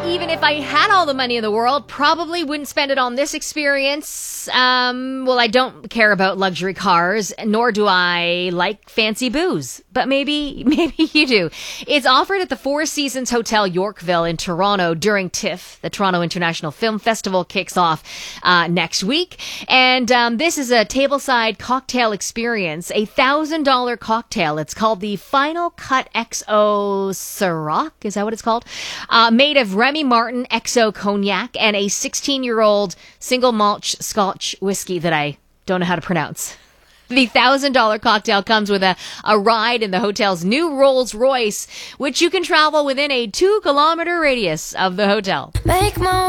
even if I had all the money in the world, probably wouldn't spend it on this experience. Well, I don't care about luxury cars, nor do I like fancy booze. But maybe you do. It's offered at the Four Seasons Hotel Yorkville in Toronto during TIFF. The Toronto International Film Festival kicks off next week. And this is a tableside cocktail experience, a $1,000 cocktail. It's called the Final Cut XO Ciroc. Is that what it's called? Made of Remy Martin XO Cognac and a 16-year-old single malt Scotch whiskey that I don't know how to pronounce. The $1,000 cocktail comes with a ride in the hotel's new Rolls Royce, which you can travel within a 2-kilometer radius of the hotel. Make my